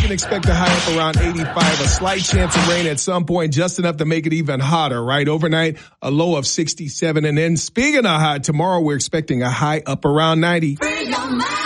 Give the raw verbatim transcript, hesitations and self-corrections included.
can expect a high up around eighty-five. A slight chance of rain at some point, just enough to make it even hotter, right? Overnight, a low of sixty-seven. And then speaking of hot, tomorrow we're expecting a high up around ninety.